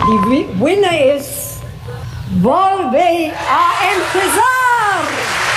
Die winner is Volver a empezar.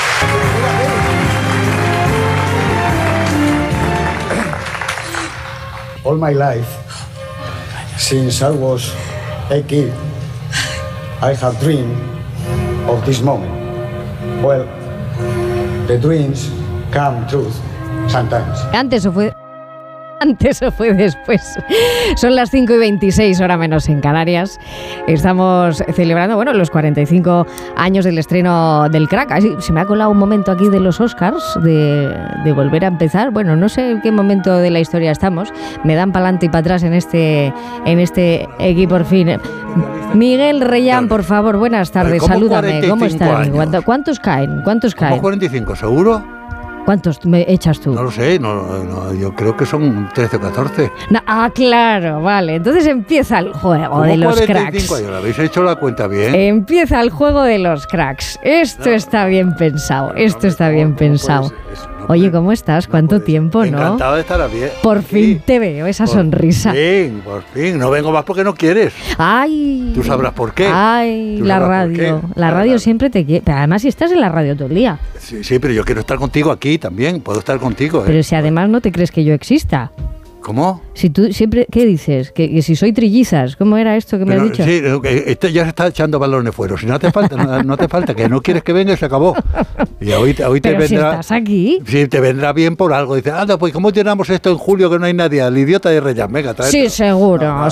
All my life, since I was a kid, I have dreamed of this moment. Well, the dreams come true sometimes. Antes o fue después. Son las 5:26, hora menos en Canarias. Estamos celebrando, los 45 años del estreno del Crack. Así, se me ha colado un momento aquí de los Oscars, de volver a empezar. Bueno, no sé en qué momento de la historia estamos. Me dan para adelante y para atrás en este equipo, por fin. Miguel Reyán, por favor, buenas tardes. Salúdame. ¿Cómo estás? ¿Cuántos caen? ¿Cómo 45? ¿Seguro? ¿Cuántos me echas tú? No lo sé, yo creo que son 13 o 14. Claro, vale. Entonces empieza el juego de los 45 cracks. años, ¿habéis hecho la cuenta bien? Empieza el juego de los cracks. Esto está bien pensado, está bien pensado. Oye, ¿cómo estás? ¿Cuánto tiempo, no? Encantado de estar bien. Por fin te veo esa sonrisa. Por fin. No vengo más porque no quieres. Ay. Tú sabrás por qué. Ay, la radio. La radio siempre te quiere. Pero además, si estás en la radio todo el día. Sí, pero yo quiero estar contigo aquí también. Puedo estar contigo. Pero si además no te crees que yo exista. ¿Cómo? Si tú siempre, ¿qué dices? Que si soy trillizas, ¿cómo era esto que me has dicho? Sí, ya se está echando balones fuera. Si no te falta, que no quieres que venga y se acabó. Y hoy te pero vendrá. Si estás aquí. Sí, te vendrá bien por algo. Dices, pues ¿cómo llenamos esto en julio que no hay nadie? Al idiota de Reyán, venga, tráete. Sí, seguro.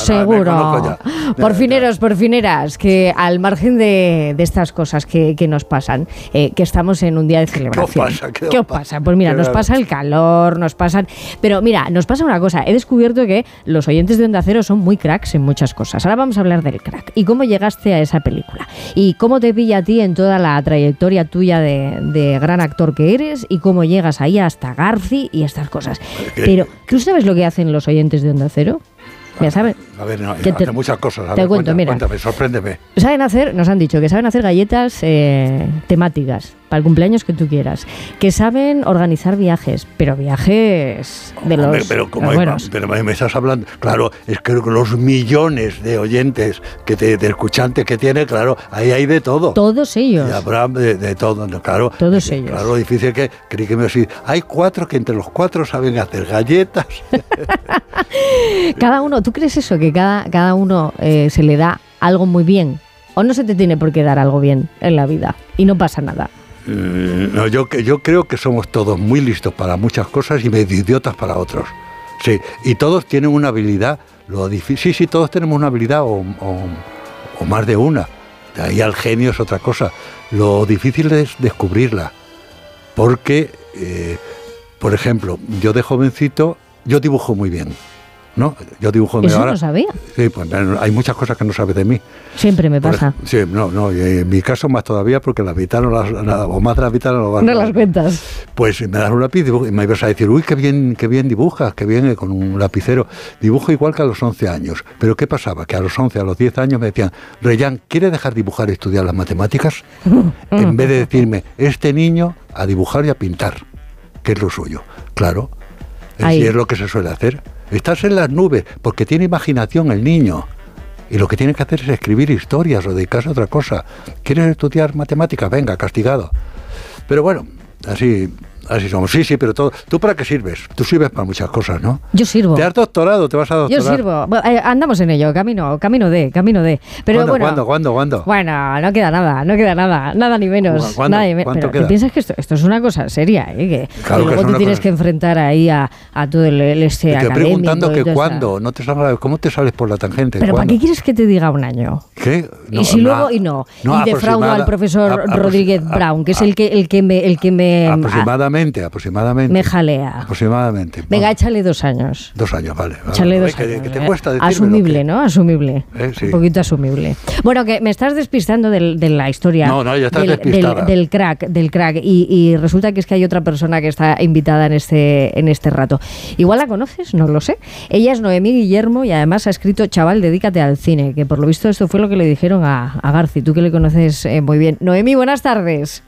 Porfineros, que al margen de estas cosas que nos pasan, que estamos en un día de celebración. ¿Qué os pasa? Pues mira, nos pasa el calor, Pero mira, nos pasa una cosa. He descubierto que los oyentes de Onda Cero son muy cracks en muchas cosas. Ahora vamos a hablar del Crack y cómo llegaste a esa película y cómo te pilla a ti en toda la trayectoria tuya de gran actor que eres y cómo llegas ahí hasta Garci y estas cosas. Pero, ¿tú sabes lo que hacen los oyentes de Onda Cero? Ya sabes. A ver, hace muchas cosas. Te cuento, mira. Cuéntame, sorpréndeme. Nos han dicho que saben hacer galletas temáticas para el cumpleaños que tú quieras, que saben organizar viajes, pero viajes de los buenos. Pero me estás hablando, claro, es que los millones de oyentes de escuchantes que tiene, claro, ahí hay de todo. Todos ellos. Y habrá de todo, claro. Todos ellos. Claro, lo difícil que creí que me decía, hay 4 que entre los 4 saben hacer galletas. Cada uno, ¿tú crees eso? Que cada uno se le da algo muy bien. ¿O no se te tiene por qué dar algo bien en la vida? Y no pasa nada. No, yo creo que somos todos muy listos para muchas cosas y medio idiotas para otros. Sí, y todos tienen una habilidad. Lo difícil, sí, todos tenemos una habilidad o más de una. De ahí al genio es otra cosa. Lo difícil es descubrirla. Porque, por ejemplo, yo de jovencito, yo dibujo muy bien. ¿No? Yo dibujo ¿Eso ahora. no sabía? Sí, pues hay muchas cosas que no sabes de mí. Siempre me pasa. Sí, y en mi caso más todavía porque la mitad o más de la mitad no las cuentas. Pues me das un lápiz y me ibas a decir, uy, qué bien dibujas, qué bien con un lapicero. Dibujo igual que a los 11 años. Pero ¿qué pasaba? Que a los 11, a los 10 años me decían, Reyán, ¿quiere dejar dibujar y estudiar las matemáticas? En vez de decirme, este niño a dibujar y a pintar, que es lo suyo. Claro, es lo que se suele hacer. Estás en las nubes, porque tiene imaginación el niño. Y lo que tiene que hacer es escribir historias o dedicarse a otra cosa. ¿Quieres estudiar matemáticas? Venga, castigado. Pero bueno, así somos. Sí, pero todo. ¿Tú para qué sirves? Tú sirves para muchas cosas, ¿no? Yo sirvo. ¿Te has doctorado? ¿Te vas a doctorar? Yo sirvo. Andamos en ello, camino de. Pero ¿Cuándo? Bueno, no queda nada ni menos. ¿Cuándo Pero queda? ¿te piensas que esto es una cosa seria? Que luego tú tienes que enfrentar ahí a todo el académico. Te estoy preguntando que cuándo. No te sabes, ¿cómo te sales por la tangente? ¿Pero ¿cuándo? ¿para qué quieres que te diga un año? ¿Qué? No, y si luego y defraudo al profesor Rodríguez Brown, que es el que me aproximadamente. Me jalea. Aproximadamente. Venga, échale 2 años. 2 años, vale. Échale 2 años. ¿Qué te cuesta decirme? Asumible, ¿no? Asumible. Sí. Un poquito asumible. Bueno, que me estás despistando de la historia. No, ya estás despistada. Del crack. Y resulta que es que hay otra persona que está invitada en este rato. Igual la conoces, no lo sé. Ella es Noemí Guillermo y además ha escrito Chaval, dedícate al cine, que por lo visto esto fue lo que le dijeron a Garci, tú que le conoces muy bien. Noemí, buenas tardes.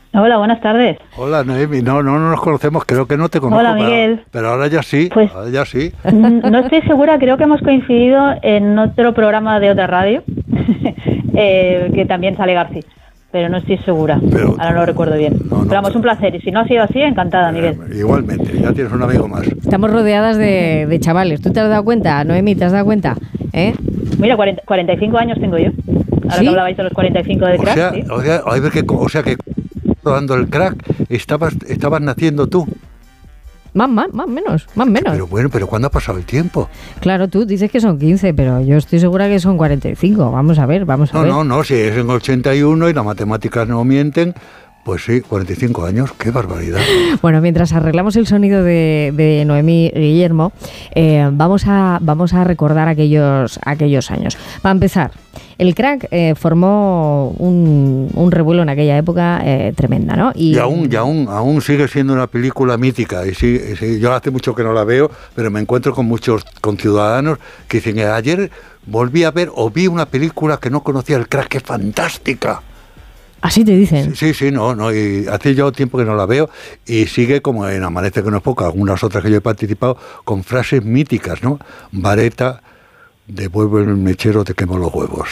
Hola, buenas tardes. Hola, Noemi. No nos conocemos, creo que no te conozco. Hola, Miguel. Pero ahora ya sí, pues, ahora ya sí. No estoy segura, creo que hemos coincidido en otro programa de otra radio, que también sale García, pero no estoy segura, ahora no lo recuerdo bien. Pero vamos, un placer, y si no ha sido así, encantada, Miguel. Igualmente, ya tienes un amigo más. Estamos rodeadas de chavales. ¿Tú te has dado cuenta, Noemi? ¿Te has dado cuenta? Mira, 45 años tengo yo. Ahora ¿sí? Que hablabais de los 45 de crack. ¿Sí? O sea que dando el crack, estabas naciendo tú. Más menos. Pero bueno, ¿pero cuándo ha pasado el tiempo? Claro, tú dices que son 15, pero yo estoy segura que son 45. Vamos a ver. No, si es en 81 y las matemáticas no mienten, pues sí, 45 años, qué barbaridad. Bueno, mientras arreglamos el sonido de Noemí Guillermo, vamos a recordar aquellos años. Para empezar, el crack formó un revuelo en aquella época tremenda, ¿no? Y aún sigue siendo una película mítica. Y sí, yo hace mucho que no la veo, pero me encuentro con muchos ciudadanos que dicen, ayer volví a ver o vi una película que no conocía, el crack, que es fantástica. ¿Así te dicen? Sí, no, y hace ya tiempo que no la veo y sigue como en Amanece que no es poco, algunas otras que yo he participado, con frases míticas, ¿no? Vareta, devuelve el mechero, te quemo los huevos.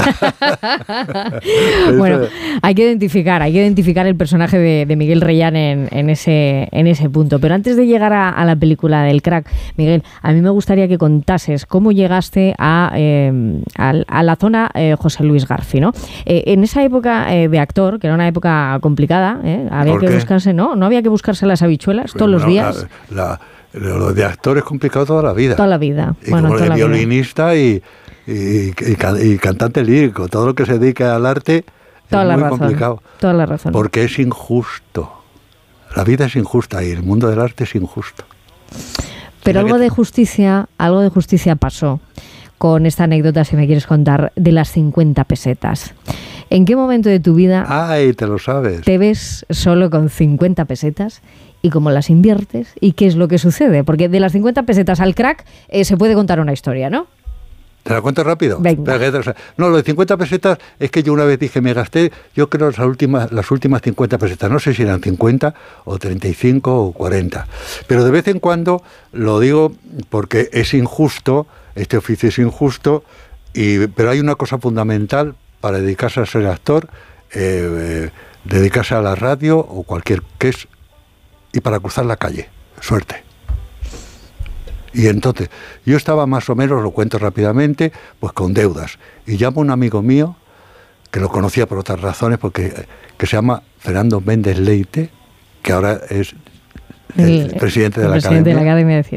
Bueno, hay que identificar el personaje de Miguel Reyán en ese punto. Pero antes de llegar a la película del crack, Miguel, a mí me gustaría que contases cómo llegaste a la zona José Luis García, ¿no? En esa época de actor, que era una época complicada, había que buscarse, ¿no? No había que buscarse las habichuelas todos los días. Lo de actor es complicado toda la vida. Toda la vida. Y como de violinista y cantante lírico, todo lo que se dedica al arte es muy complicado. Toda la razón. Porque es injusto. La vida es injusta y el mundo del arte es injusto. Pero algo de justicia pasó con esta anécdota, si me quieres contar, de las 50 pesetas. ¿En qué momento de tu vida te lo sabes, te ves solo con 50 pesetas y cómo las inviertes y qué es lo que sucede? Porque de las 50 pesetas al crack se puede contar una historia, ¿no? ¿Te la cuento rápido? Venga. No, lo de 50 pesetas es que yo una vez dije, me gasté, yo creo las últimas 50 pesetas, no sé si eran 50 o 35 o 40, pero de vez en cuando lo digo porque es injusto, este oficio es injusto, pero hay una cosa fundamental para dedicarse a ser actor, dedicarse a la radio o cualquier que es, y para cruzar la calle, suerte. Y entonces, yo estaba más o menos, lo cuento rápidamente, pues con deudas. Y llamo a un amigo mío, que lo conocía por otras razones, que se llama Fernando Méndez Leite, que ahora es el presidente de la Academia.